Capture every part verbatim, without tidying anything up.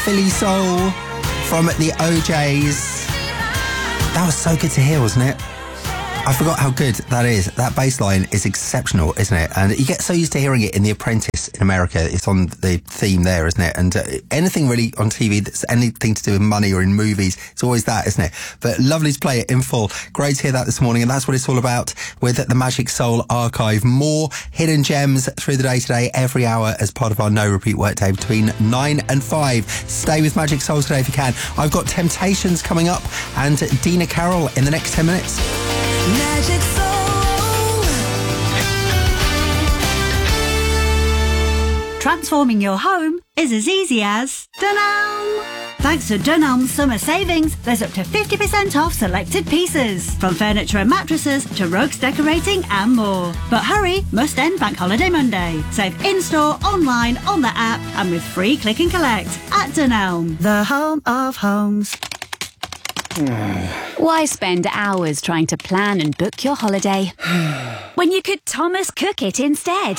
Philly Soul from the O Js. That was so good to hear, wasn't it? I forgot how good that is. That bass line is exceptional, isn't it? And you get so used to hearing it in The Apprentice in America. It's on the theme there, isn't it? And uh, anything really on T V that's anything to do with money or in movies, it's always that, isn't it? But lovely to play it in full. Great to hear that this morning. And that's what it's all about with the Magic Soul Archive. More hidden gems through the day today, every hour as part of our no repeat workday between nine and five. Stay with Magic Soul today if you can. I've got Temptations coming up and Dina Carroll in the next ten minutes. Magic Soul. Transforming your home is as easy as Dunelm. Thanks to Dunelm's summer savings, there's up to fifty percent off selected pieces, from furniture and mattresses to rugs, decorating and more. But hurry, must end Bank Holiday Monday. Save in-store, online, on the app and with free click and collect at Dunelm, the home of homes. Why spend hours trying to plan and book your holiday when you could Thomas Cook it instead?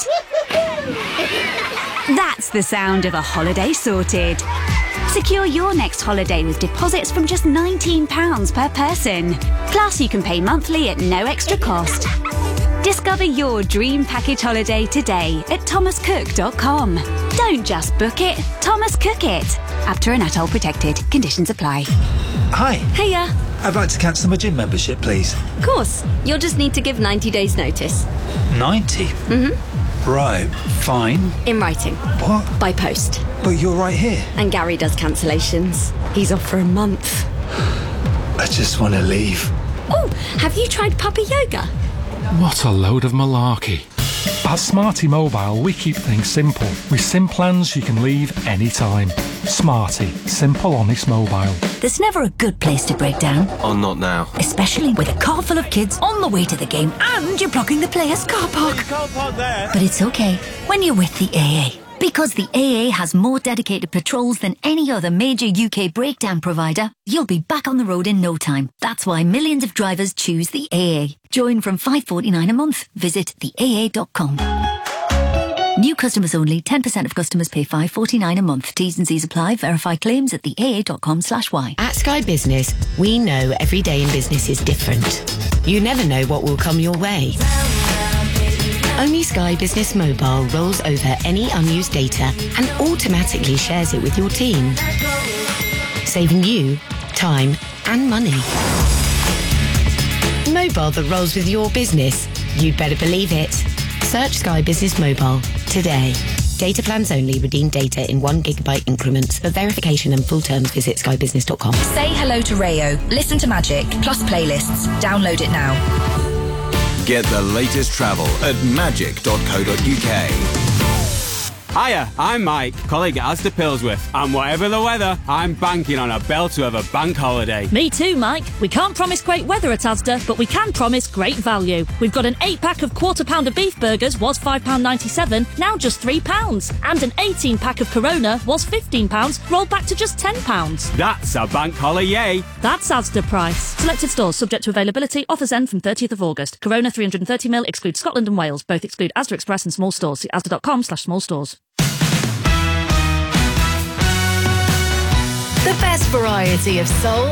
That's the sound of a holiday sorted. Secure your next holiday with deposits from just nineteen pounds per person. Plus, you can pay monthly at no extra cost. Discover your dream package holiday today at thomas cook dot com. Don't just book it, Thomas Cook it. ABTA and Atoll protected. Conditions apply. Hi. Hiya. I'd like to cancel my gym membership, please. Of course. You'll just need to give ninety days notice. ninety? Mm-hmm. Right, fine. In writing. What? By post. But you're right here. And Gary does cancellations. He's off for a month. I just want to leave. Oh, have you tried Puppy Yoga? What a load of malarkey. At Smarty Mobile, we keep things simple. With SIM plans you can leave anytime. Smarty. Simple, honest mobile. There's never a good place to break down. Oh, not now. Especially with a car full of kids on the way to the game and you're blocking the players' car park. Car park there. But it's okay when you're with the A A. Because the A A has more dedicated patrols than any other major U K breakdown provider, you'll be back on the road in no time. That's why millions of drivers choose the A A. Join from five pounds forty-nine a month. Visit the A A dot com. New customers only. ten percent of customers pay five pounds forty-nine a month. T's and C's apply. Verify claims at the A A dot com slash Y. At Sky Business, we know every day in business is different. You never know what will come your way. Only Sky Business Mobile rolls over any unused data and automatically shares it with your team, saving you time and money. Mobile that rolls with your business. You'd better believe it. Search Sky Business Mobile today. Data plans only. Redeem data in one gigabyte increments. For verification and full terms, visit sky business dot com. Say hello to Rayo. Listen to Magic, plus playlists. Download it now. Get the latest travel at magic dot co dot uk. Hiya, I'm Mike, colleague at Asda Pilsworth, and whatever the weather, I'm banking on a belter of a bank holiday. Me too, Mike. We can't promise great weather at Asda, but we can promise great value. We've got an eight pack of quarter pounder beef burgers, was five pounds ninety-seven, now just three pounds. And an eighteen pack of Corona, was fifteen pounds, rolled back to just ten pounds. That's a bank holiday. That's Asda price. Selected stores subject to availability. Offers end from thirtieth of August. Corona three hundred thirty milliliters excludes Scotland and Wales. Both exclude Asda Express and small stores. See asda dot com slash small stores. The best variety of soul,